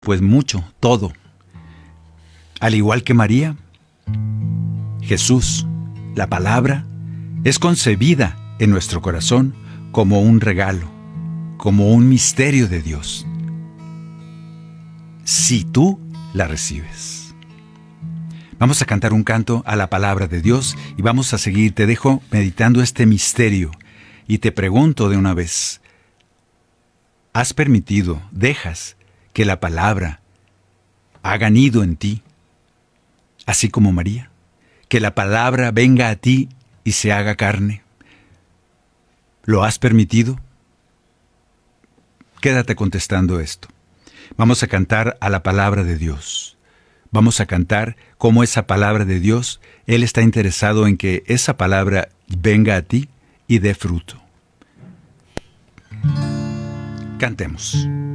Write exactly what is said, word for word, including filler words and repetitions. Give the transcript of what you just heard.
Pues mucho, todo. Al igual que María, Jesús, la palabra, es concebida en nuestro corazón como un regalo, como un misterio de Dios, si tú la recibes. Vamos a cantar un canto a la palabra de Dios y vamos a seguir. Te dejo meditando este misterio y te pregunto de una vez, ¿has permitido, dejas que la palabra haga nido en ti, así como María? Que la palabra venga a ti y se haga carne. ¿Lo has permitido? Quédate contestando esto. Vamos a cantar a la palabra de Dios. Vamos a cantar cómo esa palabra de Dios, Él está interesado en que esa palabra venga a ti y dé fruto. Cantemos.